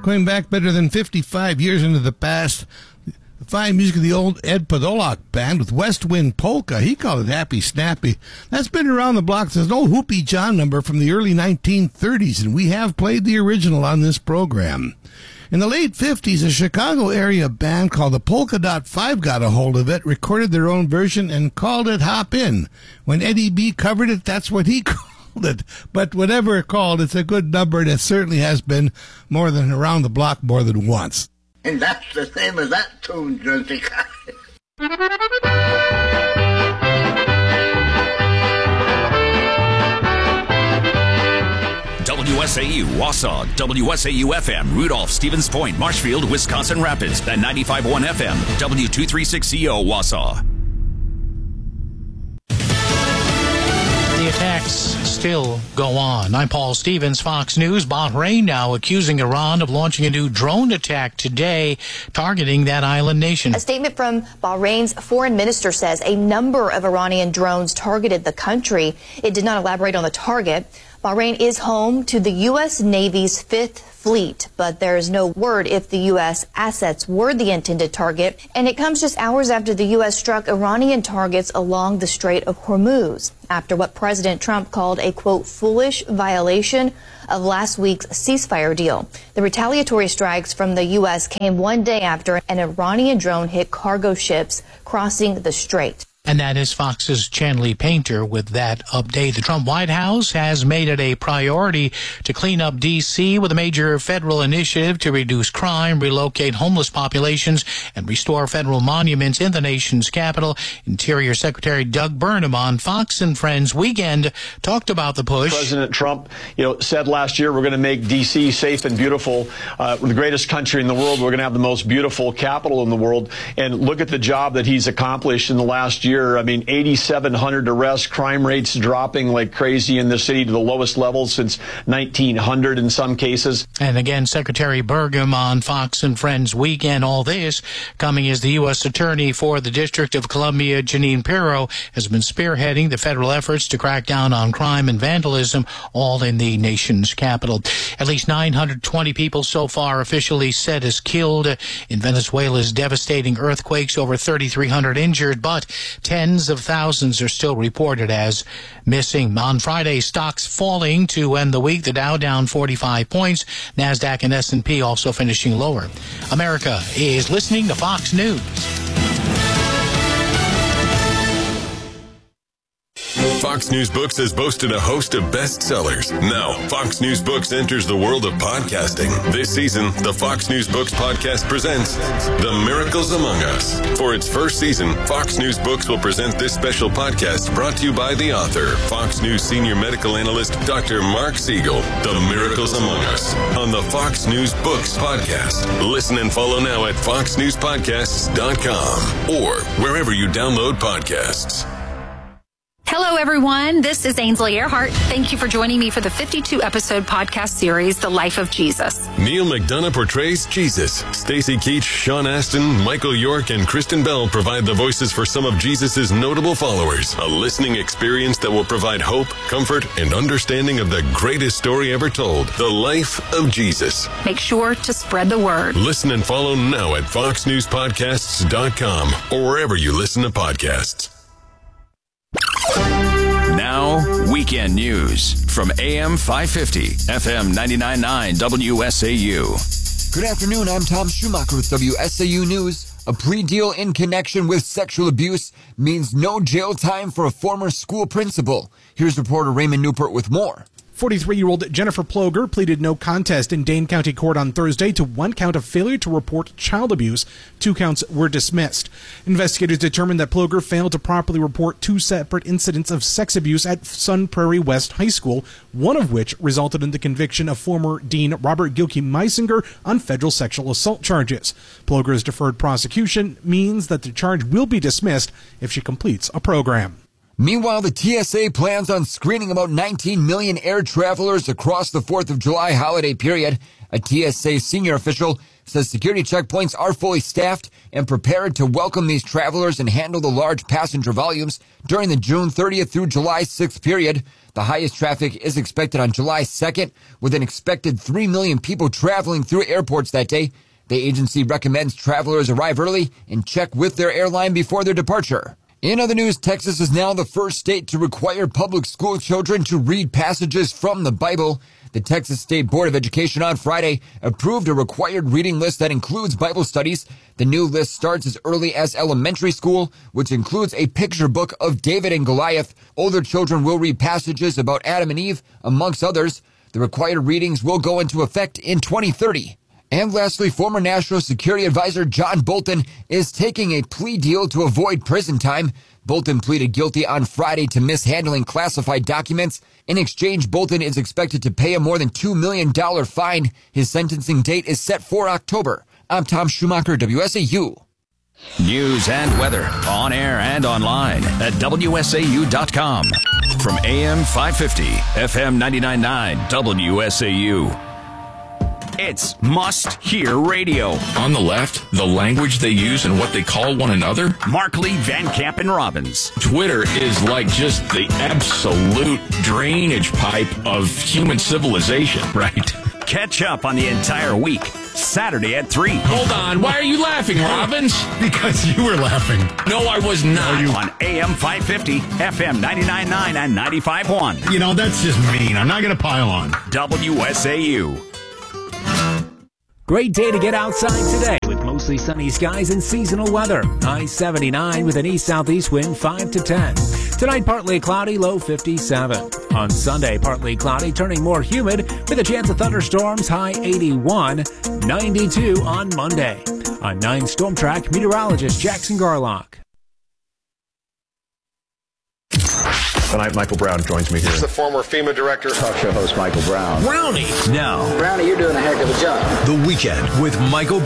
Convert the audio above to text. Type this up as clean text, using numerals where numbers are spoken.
going back better than 55 years into the past. The fine music of the old Ed Podolak band with West Wind Polka. He called it Happy Snappy. That's been around the block. There's an old Whoopie John number from the early 1930s, and we have played the original on this program. In the late 50s, a Chicago area band called the Polka Dot Five got a hold of it, recorded their own version, and called it Hop In. When Eddie B covered it, that's what he called it. But whatever it called, it's a good number, and it certainly has been more than around the block more than once. And that's the same as that tune, Jessica. WSAU, Wausau, WSAU-FM, Rudolph, Stevens Point, Marshfield, Wisconsin Rapids, and 95.1 FM, W236CO, Wausau. The attacks still go on. I'm Paul Stevens, Fox News. Bahrain now accusing Iran of launching a new drone attack today, targeting that island nation. A statement from Bahrain's foreign minister says a number of Iranian drones targeted the country. It did not elaborate on the target. Bahrain is home to the U.S. Navy's Fifth Fleet, but there is no word if the U.S. assets were the intended target. And it comes just hours after the U.S. struck Iranian targets along the Strait of Hormuz, after what President Trump called a, quote, foolish violation of last week's ceasefire deal. The retaliatory strikes from the U.S. came one day after an Iranian drone hit cargo ships crossing the strait. And that is Fox's Chanley Painter with that update. The Trump White House has made it a priority to clean up D.C. with a major federal initiative to reduce crime, relocate homeless populations, and restore federal monuments in the nation's capital. Interior Secretary Doug Burnham on Fox and Friends Weekend talked about the push. President Trump, said last year we're going to make D.C. safe and beautiful. The greatest country in the world. We're going to have the most beautiful capital in the world. And look at the job that he's accomplished in the last year. I mean, 8,700 arrests, crime rates dropping like crazy in the city to the lowest levels since 1900 in some cases. And again, Secretary Burgum on Fox and Friends Weekend. All this coming as the U.S. Attorney for the District of Columbia, Jeanine Pirro, has been spearheading the federal efforts to crack down on crime and vandalism, all in the nation's capital. At least 920 people so far officially said as killed in Venezuela's devastating earthquakes, over 3,300 injured, but tens of thousands are still reported as missing. On Friday, stocks falling to end the week. The Dow down 45 points. NASDAQ and S&P also finishing lower. America is listening to Fox News. Fox News Books has boasted a host of bestsellers. Now, Fox News Books enters the world of podcasting. This season, the Fox News Books podcast presents The Miracles Among Us. For its first season, Fox News Books will present this special podcast brought to you by the author, Fox News senior medical analyst, Dr. Mark Siegel. The Miracles Among Us on the Fox News Books podcast. Listen and follow now at foxnewspodcasts.com or wherever you download podcasts. Hello, everyone. This is Ainsley Earhart. Thank you for joining me for the 52-episode podcast series, The Life of Jesus. Neil McDonough portrays Jesus. Stacy Keach, Sean Astin, Michael York, and Kristen Bell provide the voices for some of Jesus' notable followers. A listening experience that will provide hope, comfort, and understanding of the greatest story ever told, The Life of Jesus. Make sure to spread the word. Listen and follow now at foxnewspodcasts.com or wherever you listen to podcasts. Now, weekend news from AM 550, FM 99.9 WSAU. Good afternoon, I'm Tom Schumacher with WSAU News. A plea deal in connection with sexual abuse means no jail time for a former school principal. Here's reporter Raymond Newport with more. 43-year-old Jennifer Ploger pleaded no contest in Dane County Court on Thursday to one count of failure to report child abuse. 2 counts were dismissed. Investigators determined that Ploger failed to properly report 2 separate incidents of sex abuse at Sun Prairie West High School, one of which resulted in the conviction of former Dean Robert Gilkey Meisinger on federal sexual assault charges. Ploger's deferred prosecution means that the charge will be dismissed if she completes a program. Meanwhile, the TSA plans on screening about 19 million air travelers across the 4th of July holiday period. A TSA senior official says security checkpoints are fully staffed and prepared to welcome these travelers and handle the large passenger volumes during the June 30th through July 6th period. The highest traffic is expected on July 2nd, with an expected 3 million people traveling through airports that day. The agency recommends travelers arrive early and check with their airline before their departure. In other news, Texas is now the first state to require public school children to read passages from the Bible. The Texas State Board of Education on Friday approved a required reading list that includes Bible studies. The new list starts as early as elementary school, which includes a picture book of David and Goliath. Older children will read passages about Adam and Eve, amongst others. The required readings will go into effect in 2030. And lastly, former National Security Advisor John Bolton is taking a plea deal to avoid prison time. Bolton pleaded guilty on Friday to mishandling classified documents. In exchange, Bolton is expected to pay a more than $2 million fine. His sentencing date is set for October. I'm Tom Schumacher, WSAU. News and weather on air and online at WSAU.com. From AM 550, FM 99.9, WSAU. It's must-hear radio. On the left, the language they use and what they call one another. Markley, Van Camp, and Robbins. Twitter is like just the absolute drainage pipe of human civilization, right? Catch up on the entire week. Saturday at 3. Hold on. Why are you laughing, Robbins? Because you were laughing. No, I was not. On AM 550, FM 99.9, and 95.1. You know, that's just mean. I'm not going to pile on. WSAU. Great day to get outside today with mostly sunny skies and seasonal weather. High 79 with an east-southeast wind 5 to 10. Tonight, partly cloudy, low 57. On Sunday, partly cloudy, turning more humid with a chance of thunderstorms, high 81. 92 on Monday. On 9 Storm Track, meteorologist Jackson Garlock. Tonight, Michael Brown joins me here. He's the former FEMA director. Talk show host Michael Brown. Brownie. Now, Brownie, you're doing a heck of a job. The Weekend with Michael Brown.